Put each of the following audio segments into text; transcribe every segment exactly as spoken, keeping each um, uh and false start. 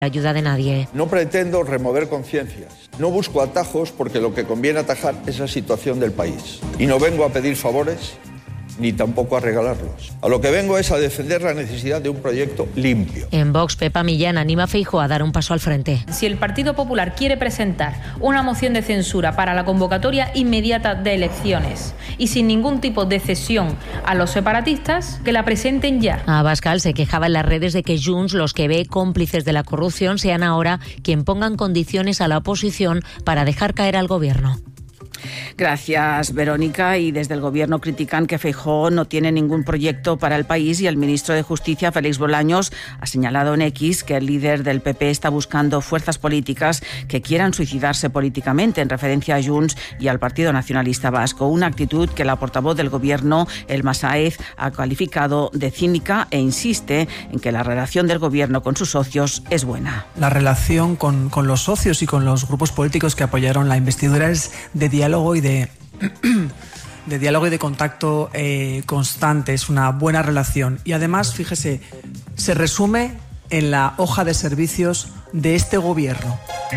ayuda de nadie. No pretendo remover conciencias, no busco atajos porque lo que conviene atajar es la situación del país. Y no vengo a pedir favores ni tampoco a regalarlos. A lo que vengo es a defender la necesidad de un proyecto limpio. En Vox, Pepa Millán anima a Feijóo a dar un paso al frente. Si el Partido Popular quiere presentar una moción de censura para la convocatoria inmediata de elecciones y sin ningún tipo de cesión a los separatistas, que la presenten ya. Abascal se quejaba en las redes de que Junts, los que ve cómplices de la corrupción, sean ahora quien pongan condiciones a la oposición para dejar caer al gobierno. Gracias, Verónica. Y desde el Gobierno critican que Feijóo no tiene ningún proyecto para el país y el ministro de Justicia, Félix Bolaños, ha señalado en X que el líder del P P está buscando fuerzas políticas que quieran suicidarse políticamente, en referencia a Junts y al Partido Nacionalista Vasco. Una actitud que la portavoz del Gobierno, Elma Sáez, ha calificado de cínica e insiste en que la relación del Gobierno con sus socios es buena. La relación con, con los socios y con los grupos políticos que apoyaron la investidura es de diálogo y de, de diálogo y de contacto eh, constante. Es una buena relación y además, fíjese, se resume en la hoja de servicios de este gobierno.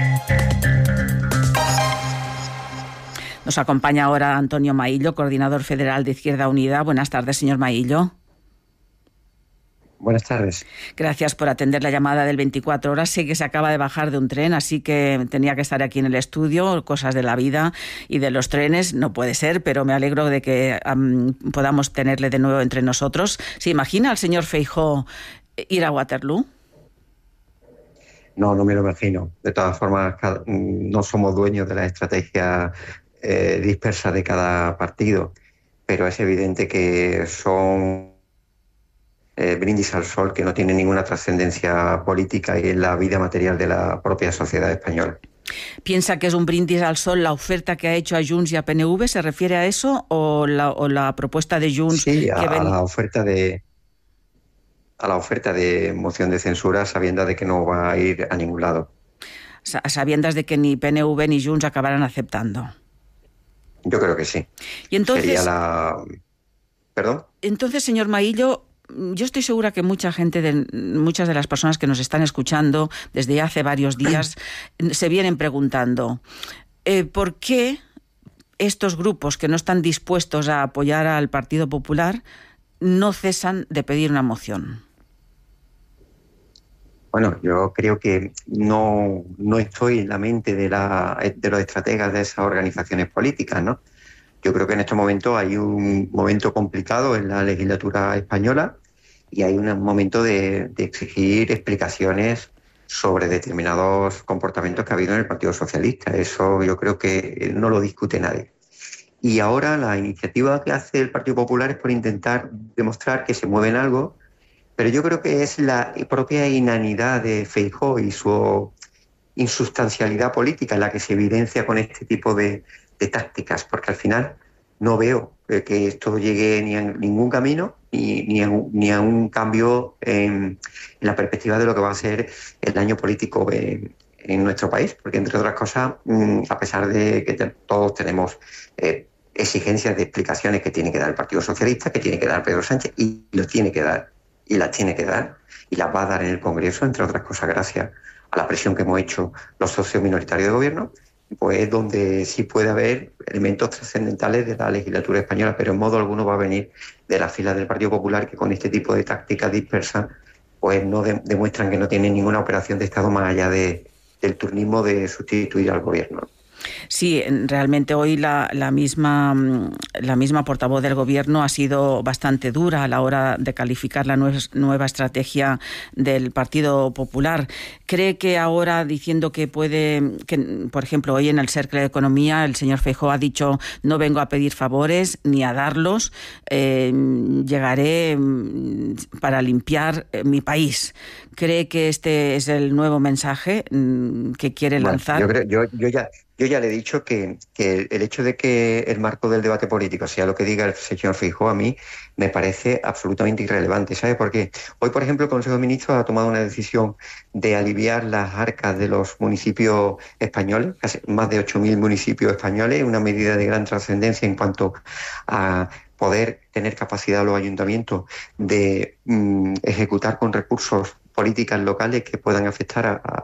Nos acompaña ahora Antonio Maillo, coordinador federal de Izquierda Unida. Buenas tardes, señor Maillo. Buenas tardes. Gracias por atender la llamada del veinticuatro horas. Sé que se acaba de bajar de un tren, así que tenía que estar aquí en el estudio. Cosas de la vida y de los trenes, no puede ser, pero me alegro de que um, podamos tenerle de nuevo entre nosotros. ¿Se imagina al señor Feijóo ir a Waterloo? No, no me lo imagino. De todas formas, no somos dueños de la estrategia eh, dispersa de cada partido, pero es evidente que son Eh, brindis al sol que no tiene ninguna trascendencia política y en la vida material de la propia sociedad española. ¿Piensa que es un brindis al sol la oferta que ha hecho a Junts y a P N V? ¿Se refiere a eso o la, o la propuesta de Junts? Sí, a, que ven... a la oferta de a la oferta de moción de censura, sabiendo de que no va a ir a ningún lado. A sabiendas de que ni P N V ni Junts acabarán aceptando. Yo creo que sí. Y entonces, sería la... ¿Perdón? Entonces, señor Maillo, yo estoy segura que mucha gente, de, muchas de las personas que nos están escuchando desde hace varios días se vienen preguntando eh, ¿por qué estos grupos que no están dispuestos a apoyar al Partido Popular no cesan de pedir una moción? Bueno, yo creo que no, no estoy en la mente de, la, de los estrategas de esas organizaciones políticas, ¿no? Yo creo que en este momento hay un momento complicado en la legislatura española y hay un momento de, de exigir explicaciones sobre determinados comportamientos que ha habido en el Partido Socialista. Eso yo creo que no lo discute nadie. Y ahora la iniciativa que hace el Partido Popular es por intentar demostrar que se mueve en algo, pero yo creo que es la propia inanidad de Feijóo y su insustancialidad política la que se evidencia con este tipo de de tácticas, porque al final no veo que esto llegue ni a ningún camino ni, ni, a, un, ni a un cambio en, en la perspectiva de lo que va a ser el año político en, en nuestro país, porque entre otras cosas, a pesar de que te, todos tenemos eh, exigencias de explicaciones que tiene que dar el Partido Socialista, que tiene que dar Pedro Sánchez, y los tiene que dar, y las tiene que dar, y las va a dar en el Congreso, entre otras cosas gracias a la presión que hemos hecho los socios minoritarios de gobierno, pues es donde sí puede haber elementos trascendentales de la legislatura española, pero en modo alguno va a venir de las filas del Partido Popular, que con este tipo de tácticas dispersas pues no de, demuestran que no tienen ninguna operación de Estado más allá de, del turnismo de sustituir al gobierno. Sí, realmente hoy la, la misma la misma portavoz del Gobierno ha sido bastante dura a la hora de calificar la nueva, nueva estrategia del Partido Popular. ¿Cree que ahora, diciendo que puede, que por ejemplo hoy en el Cercle de Economía el señor Feijóo ha dicho no vengo a pedir favores ni a darlos, eh, llegaré para limpiar mi país? ¿Cree que este es el nuevo mensaje que quiere bueno, lanzar? Yo, creo, yo, yo ya... Yo ya le he dicho que, que el hecho de que el marco del debate político sea lo que diga el señor Feijóo, a mí me parece absolutamente irrelevante. ¿Sabe por qué? Hoy, por ejemplo, el Consejo de Ministros ha tomado una decisión de aliviar las arcas de los municipios españoles, casi más de ocho mil municipios españoles, una medida de gran trascendencia en cuanto a poder tener capacidad los ayuntamientos de mm, ejecutar con recursos políticas locales que puedan afectar a,